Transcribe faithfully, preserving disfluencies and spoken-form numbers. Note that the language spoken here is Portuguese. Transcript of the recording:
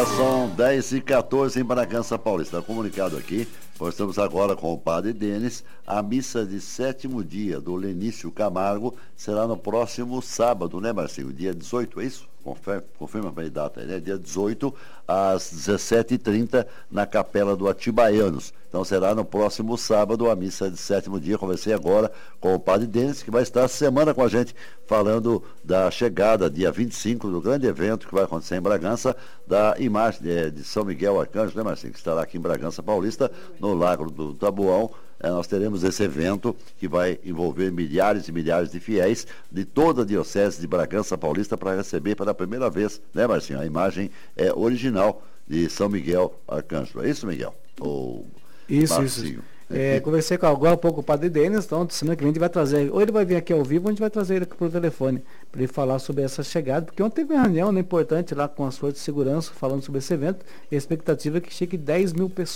são dez e quatorze em Bragança Paulista. Comunicado aqui, nós estamos agora com o padre Denis. A missa de sétimo dia do Lenício Camargo será no próximo sábado, né, Marcinho? Dia dezoito, é isso? Confirma, confirma para a data, né? Dia dezoito, às dezessete e trinta, na Capela do Atibaianos. Então será no próximo sábado a missa de sétimo dia. Conversei agora com o padre Denis, que vai estar essa semana com a gente, falando da chegada, dia vinte e cinco, do grande evento que vai acontecer em Bragança, da imagem de, de São Miguel Arcanjo, né, Marcinho? Que estará aqui em Bragança Paulista, no Lago do Taboão. É, nós teremos esse evento que vai envolver milhares e milhares de fiéis de toda a Diocese de Bragança Paulista para receber pela primeira vez, né, Marcinho? A imagem é original de São Miguel Arcanjo. É isso, Miguel? Ou isso, Marcinho? Isso. É, conversei com agora há pouco o padre Denis, então semana que vem a gente vai trazer, ou ele vai vir aqui ao vivo, ou a gente vai trazer ele aqui por telefone, para ele falar sobre essa chegada, porque ontem teve uma reunião, né, importante lá com as forças de segurança, falando sobre esse evento, e a expectativa é que chegue dez mil pessoas.